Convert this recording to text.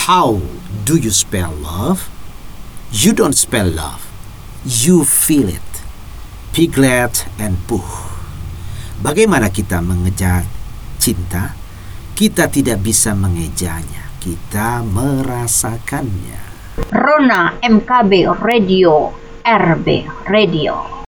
How do you spell love? You don't spell love. You feel it. Piglet and Pooh. Bagaimana kita mengejar cinta? Kita tidak bisa mengejanya. Kita merasakannya. Rona MKB Radio, RB Radio.